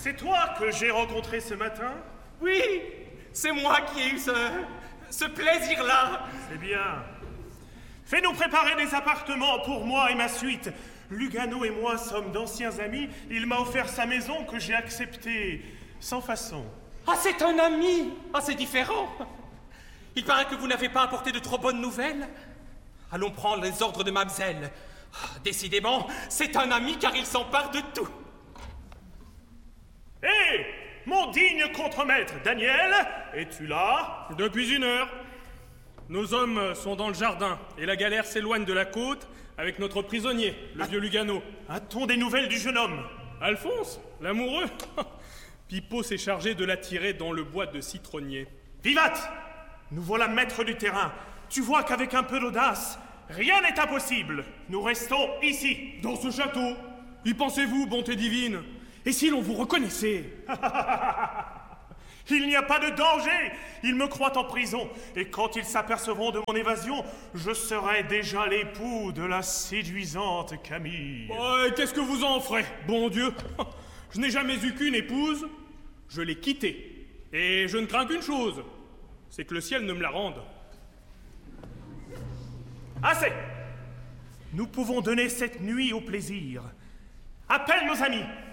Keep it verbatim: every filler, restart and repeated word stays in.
C'est toi que j'ai rencontré ce matin? Oui, c'est moi qui ai eu ce... ce plaisir-là. C'est bien. Fais-nous préparer des appartements pour moi et ma suite. Lugano et moi sommes d'anciens amis. Il m'a offert sa maison que j'ai acceptée sans façon. Ah, c'est un ami. Ah, c'est différent. Il paraît que vous n'avez pas apporté de trop bonnes nouvelles. Allons prendre les ordres de Mamselle. Ah, décidément, c'est un ami car il s'empare de tout. Hé, hey, mon digne contremaître, Daniel, es-tu là? Depuis une heure. Nos hommes sont dans le jardin et la galère s'éloigne de la côte avec notre prisonnier, le ah, vieux Lugano. A-t-on des nouvelles du jeune homme? Alphonse, l'amoureux. Pipo s'est chargé de l'attirer dans le bois de citronnier. Vivat! Nous voilà maîtres du terrain. Tu vois qu'avec un peu d'audace, rien n'est impossible. Nous restons ici. Dans ce château. Y pensez-vous, bonté divine? Et si l'on vous reconnaissait? Il n'y a pas de danger. Ils me croient en prison. Et quand ils s'apercevront de mon évasion, je serai déjà l'époux de la séduisante Camille. Oh, qu'est-ce que vous en ferez, bon Dieu? Je n'ai jamais eu qu'une épouse. Je l'ai quittée. Et je ne crains qu'une chose. C'est que le ciel ne me la rende. Assez! Nous pouvons donner cette nuit au plaisir. Appelle nos amis.